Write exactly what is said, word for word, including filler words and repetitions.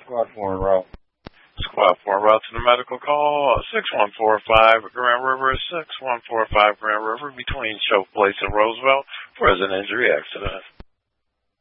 Squad four en route. Squad four en route to the medical call. six one four five Grand River, six one four five Grand River between Choke Place and Roosevelt for an injury accident.